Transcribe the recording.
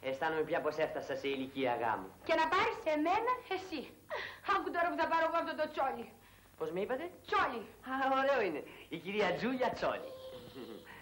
Αισθάνομαι πια πως έφτασα σε ηλικία γάμου. Και να πάρεις εμένα εσύ. Άκου τώρα που θα πάρω εγώ αυτό το τσόλι. Πώς με είπατε? Τσόλι. Α, ωραίο είναι. Η κυρία Τζούλια Τσόλι.